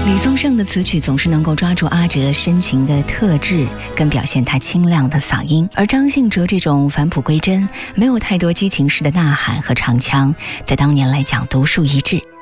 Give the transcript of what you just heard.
李宗盛的词曲总是能够抓住阿哲深情的特质，更表现他清亮的嗓音，而张信哲这种返璞归真，没有太多激情式的呐喊和唱腔，在当年来讲独树一帜。